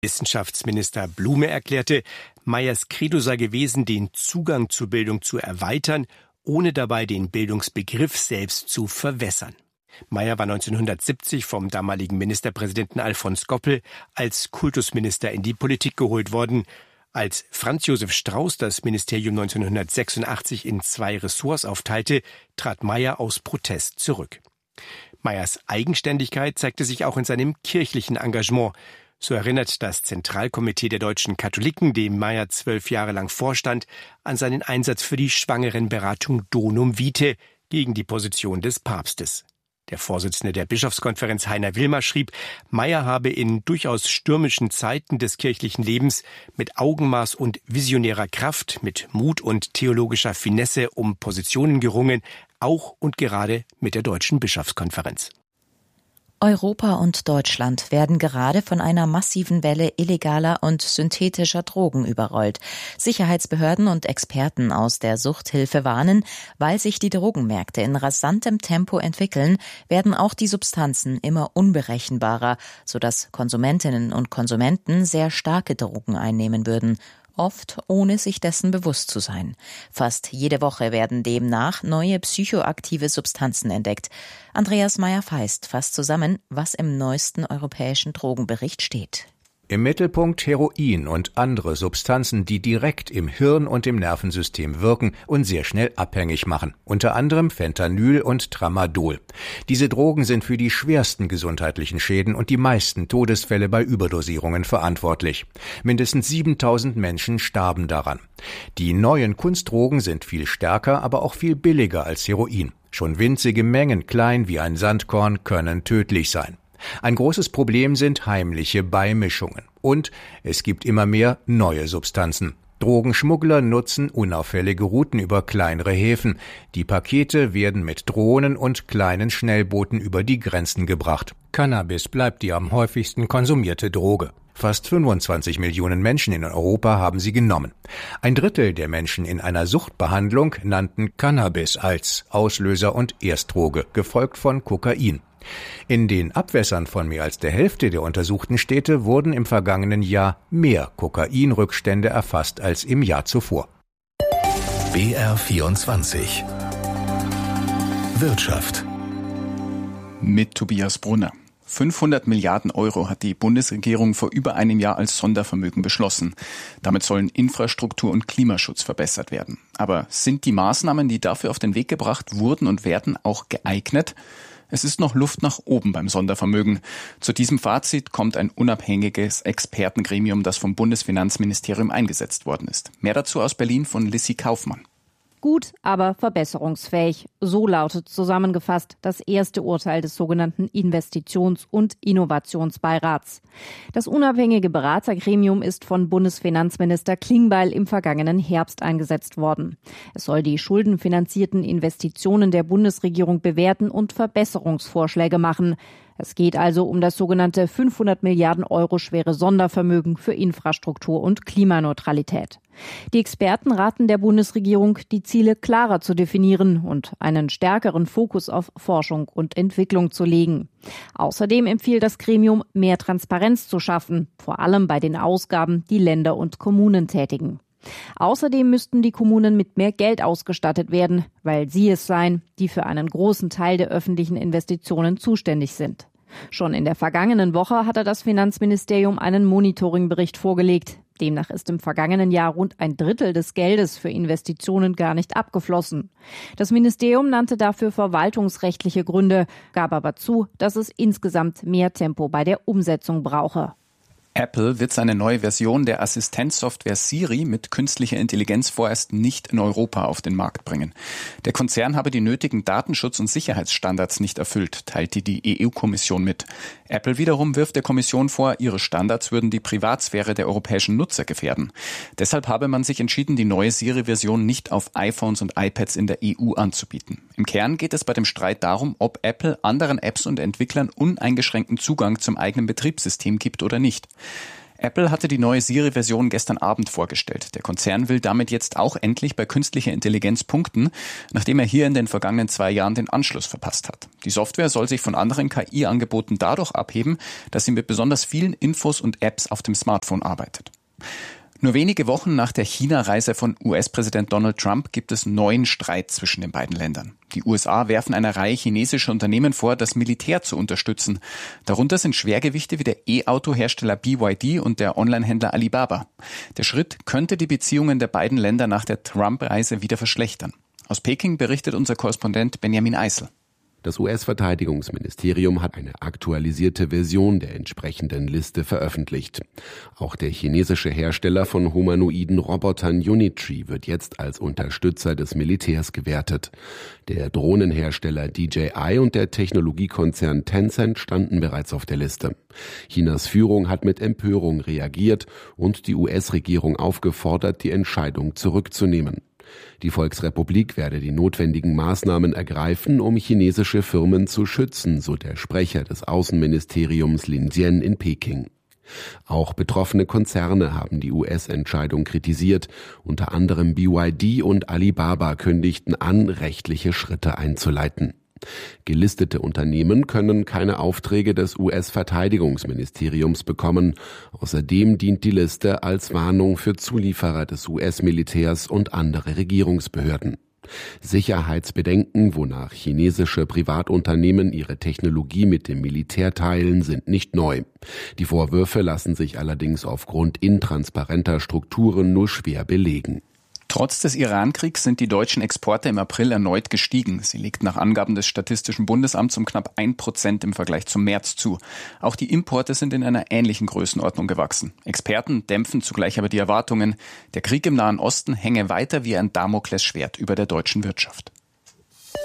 Wissenschaftsminister Blume erklärte, Meyers Credo sei gewesen, den Zugang zur Bildung zu erweitern, ohne dabei den Bildungsbegriff selbst zu verwässern. Meyer war 1970 vom damaligen Ministerpräsidenten Alfons Goppel als Kultusminister in die Politik geholt worden. Als Franz Josef Strauß das Ministerium 1986 in 2 Ressorts aufteilte, trat Meyer aus Protest zurück. Meyers Eigenständigkeit zeigte sich auch in seinem kirchlichen Engagement. So erinnert das Zentralkomitee der deutschen Katholiken, dem Meyer 12 Jahre lang vorstand, an seinen Einsatz für die Schwangerenberatung Donum Vitae gegen die Position des Papstes. Der Vorsitzende der Bischofskonferenz Heiner Wilmer schrieb, Meyer habe in durchaus stürmischen Zeiten des kirchlichen Lebens mit Augenmaß und visionärer Kraft, mit Mut und theologischer Finesse um Positionen gerungen, auch und gerade mit der Deutschen Bischofskonferenz. Europa und Deutschland werden gerade von einer massiven Welle illegaler und synthetischer Drogen überrollt. Sicherheitsbehörden und Experten aus der Suchthilfe warnen, weil sich die Drogenmärkte in rasantem Tempo entwickeln, werden auch die Substanzen immer unberechenbarer, sodass Konsumentinnen und Konsumenten sehr starke Drogen einnehmen würden. Oft ohne sich dessen bewusst zu sein. Fast jede Woche werden demnach neue psychoaktive Substanzen entdeckt. Andreas Meyer-Feist fasst zusammen, was im neuesten europäischen Drogenbericht steht. Im Mittelpunkt Heroin und andere Substanzen, die direkt im Hirn und im Nervensystem wirken und sehr schnell abhängig machen. Unter anderem Fentanyl und Tramadol. Diese Drogen sind für die schwersten gesundheitlichen Schäden und die meisten Todesfälle bei Überdosierungen verantwortlich. Mindestens 7.000 Menschen starben daran. Die neuen Kunstdrogen sind viel stärker, aber auch viel billiger als Heroin. Schon winzige Mengen, klein wie ein Sandkorn, können tödlich sein. Ein großes Problem sind heimliche Beimischungen. Und es gibt immer mehr neue Substanzen. Drogenschmuggler nutzen unauffällige Routen über kleinere Häfen. Die Pakete werden mit Drohnen und kleinen Schnellbooten über die Grenzen gebracht. Cannabis bleibt die am häufigsten konsumierte Droge. Fast 25 Millionen Menschen in Europa haben sie genommen. 1/3 der Menschen in einer Suchtbehandlung nannten Cannabis als Auslöser und Erstdroge, gefolgt von Kokain. In den Abwässern von mehr als der Hälfte der untersuchten Städte wurden im vergangenen Jahr mehr Kokainrückstände erfasst als im Jahr zuvor. BR24 Wirtschaft mit Tobias Brunner. 500 Milliarden Euro hat die Bundesregierung vor über einem Jahr als Sondervermögen beschlossen. Damit sollen Infrastruktur und Klimaschutz verbessert werden. Aber sind die Maßnahmen, die dafür auf den Weg gebracht wurden und werden, auch geeignet? Es ist noch Luft nach oben beim Sondervermögen. Zu diesem Fazit kommt ein unabhängiges Expertengremium, das vom Bundesfinanzministerium eingesetzt worden ist. Mehr dazu aus Berlin von Lissy Kaufmann. Gut, aber verbesserungsfähig. So lautet zusammengefasst das erste Urteil des sogenannten Investitions- und Innovationsbeirats. Das unabhängige Beratergremium ist von Bundesfinanzminister Klingbeil im vergangenen Herbst eingesetzt worden. Es soll die schuldenfinanzierten Investitionen der Bundesregierung bewerten und Verbesserungsvorschläge machen. Es geht also um das sogenannte 500 Milliarden Euro schwere Sondervermögen für Infrastruktur und Klimaneutralität. Die Experten raten der Bundesregierung, die Ziele klarer zu definieren und einen stärkeren Fokus auf Forschung und Entwicklung zu legen. Außerdem empfiehlt das Gremium, mehr Transparenz zu schaffen, vor allem bei den Ausgaben, die Länder und Kommunen tätigen. Außerdem müssten die Kommunen mit mehr Geld ausgestattet werden, weil sie es seien, die für einen großen Teil der öffentlichen Investitionen zuständig sind. Schon in der vergangenen Woche hatte das Finanzministerium einen Monitoringbericht vorgelegt. Demnach ist im vergangenen Jahr rund 1/3 des Geldes für Investitionen gar nicht abgeflossen. Das Ministerium nannte dafür verwaltungsrechtliche Gründe, gab aber zu, dass es insgesamt mehr Tempo bei der Umsetzung brauche. Apple wird seine neue Version der Assistenzsoftware Siri mit künstlicher Intelligenz vorerst nicht in Europa auf den Markt bringen. Der Konzern habe die nötigen Datenschutz- und Sicherheitsstandards nicht erfüllt, teilte die EU-Kommission mit. Apple wiederum wirft der Kommission vor, ihre Standards würden die Privatsphäre der europäischen Nutzer gefährden. Deshalb habe man sich entschieden, die neue Siri-Version nicht auf iPhones und iPads in der EU anzubieten. Im Kern geht es bei dem Streit darum, ob Apple anderen Apps und Entwicklern uneingeschränkten Zugang zum eigenen Betriebssystem gibt oder nicht. Apple hatte die neue Siri-Version gestern Abend vorgestellt. Der Konzern will damit jetzt auch endlich bei künstlicher Intelligenz punkten, nachdem er hier in den vergangenen 2 Jahren den Anschluss verpasst hat. Die Software soll sich von anderen KI-Angeboten dadurch abheben, dass sie mit besonders vielen Infos und Apps auf dem Smartphone arbeitet. Nur wenige Wochen nach der China-Reise von US-Präsident Donald Trump gibt es neuen Streit zwischen den beiden Ländern. Die USA werfen einer Reihe chinesischer Unternehmen vor, das Militär zu unterstützen. Darunter sind Schwergewichte wie der E-Auto-Hersteller BYD und der Online-Händler Alibaba. Der Schritt könnte die Beziehungen der beiden Länder nach der Trump-Reise wieder verschlechtern. Aus Peking berichtet unser Korrespondent Benjamin Eisel. Das US-Verteidigungsministerium hat eine aktualisierte Version der entsprechenden Liste veröffentlicht. Auch der chinesische Hersteller von humanoiden Robotern Unitree wird jetzt als Unterstützer des Militärs gewertet. Der Drohnenhersteller DJI und der Technologiekonzern Tencent standen bereits auf der Liste. Chinas Führung hat mit Empörung reagiert und die US-Regierung aufgefordert, die Entscheidung zurückzunehmen. Die Volksrepublik werde die notwendigen Maßnahmen ergreifen, um chinesische Firmen zu schützen, so der Sprecher des Außenministeriums Lin Jian in Peking. Auch betroffene Konzerne haben die US-Entscheidung kritisiert. Unter anderem BYD und Alibaba kündigten an, rechtliche Schritte einzuleiten. Gelistete Unternehmen können keine Aufträge des US-Verteidigungsministeriums bekommen. Außerdem dient die Liste als Warnung für Zulieferer des US-Militärs und andere Regierungsbehörden. Sicherheitsbedenken, wonach chinesische Privatunternehmen ihre Technologie mit dem Militär teilen, sind nicht neu. Die Vorwürfe lassen sich allerdings aufgrund intransparenter Strukturen nur schwer belegen. Trotz des Iran-Kriegs sind die deutschen Exporte im April erneut gestiegen. Sie legten nach Angaben des Statistischen Bundesamts um knapp 1% im Vergleich zum März zu. Auch die Importe sind in einer ähnlichen Größenordnung gewachsen. Experten dämpfen zugleich aber die Erwartungen. Der Krieg im Nahen Osten hänge weiter wie ein Damoklesschwert über der deutschen Wirtschaft.